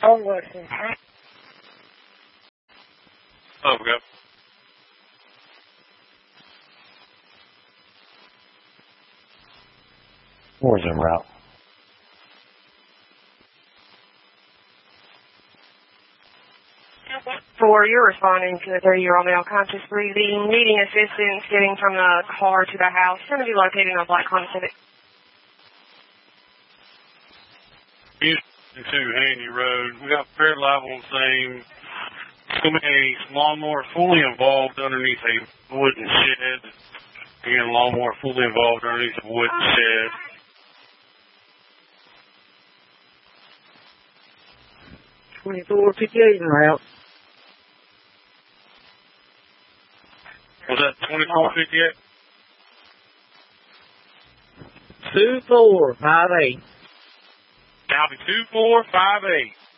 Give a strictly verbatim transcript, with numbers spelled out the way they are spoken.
Oh, listen. Oh, we go. Where's en route? Four, you're responding to a thirty-year-old male conscious breathing, needing assistance getting from the car to the house. Going to be located on Black Honda Civic. Houston to Handy Road. We got fair live on the same. It's going to be a lawnmower fully involved underneath a wooden shed. Again, lawnmower fully involved underneath a wooden shed. twenty-four fifty-eight en route. Was that twenty-four fifty-eight? two four five eight. Copy two four five eight.